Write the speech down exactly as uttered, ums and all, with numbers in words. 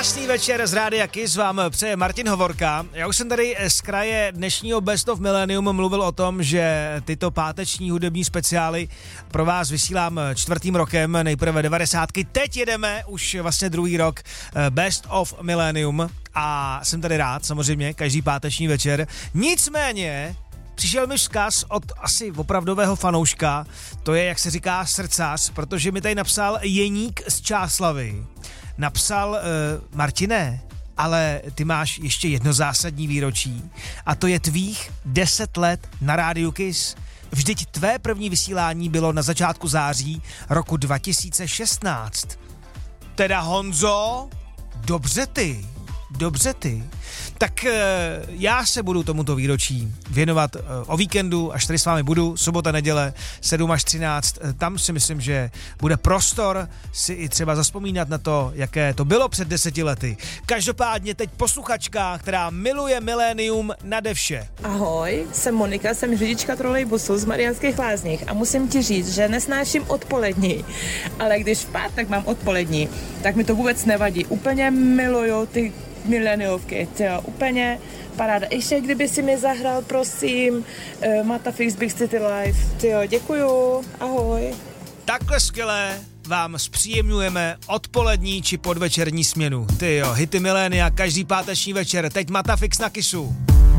Krásný večer z Rádia Kiss vám přeje Martin Hovorka. Já už jsem tady z kraje dnešního Best of Millennium mluvil o tom, že tyto páteční hudební speciály pro vás vysílám čtvrtým rokem, nejprve devadesátky. Teď jedeme už vlastně druhý rok Best of Millennium a jsem tady rád, samozřejmě, každý páteční večer. Nicméně přišel mi vzkaz od asi opravdového fanouška, to je, jak se říká, srdcař, protože mi tady napsal Jeník z Čáslavy. Napsal, uh, Martine, ale ty máš ještě jedno zásadní výročí a to je tvých deset let na Rádiu Kiss. Vždyť tvé první vysílání bylo na začátku září roku dva tisíce šestnáct. Teda Honzo, dobře ty, dobře ty. Tak e, já se budu tomuto výročí věnovat e, o víkendu, až tady s vámi budu, sobota, neděle, sedm až třináct. E, tam si myslím, že bude prostor si i třeba zavzpomínat na to, jaké to bylo před deseti lety. Každopádně teď posluchačka, která miluje milénium nade vše. Ahoj, jsem Monika, jsem řidička trolejbusu z Mariánských Lázních a musím ti říct, že nesnáším odpolední, ale když v pátek mám odpolední, tak mi to vůbec nevadí. Úplně miluju ty mileniovky, tyjo, úplně paráda. Ještě kdyby si mi zahrál, prosím, uh, Matafix Big City Live, tyjo, děkuju, ahoj. Takhle skvěle vám zpříjemňujeme odpolední či podvečerní směnu. Tyjo, hity milénia každý páteční večer, teď Matafix na Kissu.